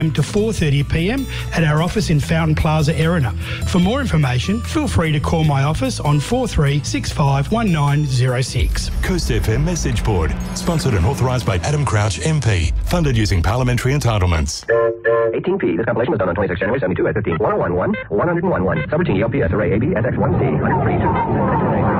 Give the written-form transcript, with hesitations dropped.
to 4:30pm at our office in Fountain Plaza, Erina. For more information, feel free to call my office on 43651906. Coast FM message board, sponsored and authorised by Adam Crouch MP, funded using parliamentary entitlements. 18p. This compilation was done on 26 January 72 at 15. 1011 101 Subroutine ELPS array AB SX1C 103.